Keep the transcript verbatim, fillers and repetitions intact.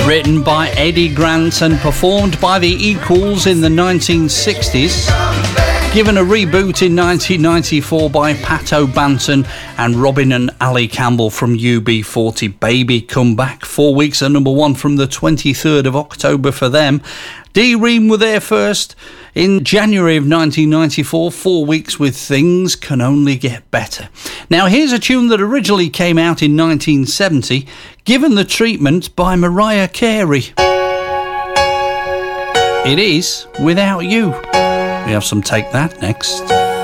Written by Eddie Grant and performed by the Equals in the nineteen sixties. Given a reboot in nineteen ninety-four by Pat O'Banton and Robin and Ali Campbell from U B forty. Baby Come Back, four weeks at number one from the twenty-third of October for them. D-Ream were there first in January of nineteen ninety-four, four weeks with Things Can Only Get Better. Now here's a tune that originally came out in nineteen seventy, Given the Treatment by Mariah Carey. It is Without You. We have some Take That next.